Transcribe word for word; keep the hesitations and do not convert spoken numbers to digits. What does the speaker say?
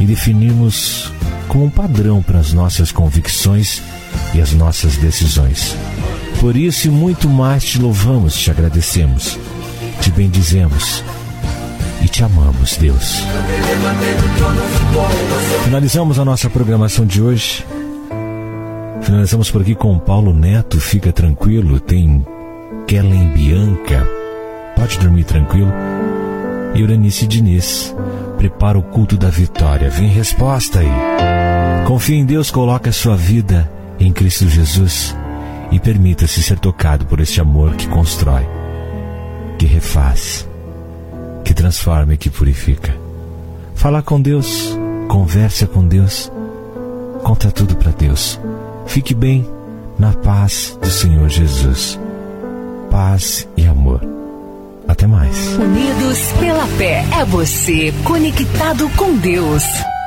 e definirmos como um padrão para as nossas convicções e as nossas decisões. Por isso e muito mais te louvamos, te agradecemos, te bendizemos e te amamos, Deus. Finalizamos a nossa programação de hoje. Finalizamos por aqui com Paulo Neto, fica tranquilo. Tem Kellen Bianca, pode dormir tranquilo. E Eurice Diniz, prepara o culto da vitória. Vem resposta aí. Confie em Deus, coloque a sua vida em Cristo Jesus e permita-se ser tocado por este amor que constrói, que refaz, que transforma e que purifica. Fala com Deus, conversa com Deus, conta tudo para Deus. Fique bem na paz do Senhor Jesus. Paz e amor. Até mais. Unidos pela fé. É você conectado com Deus.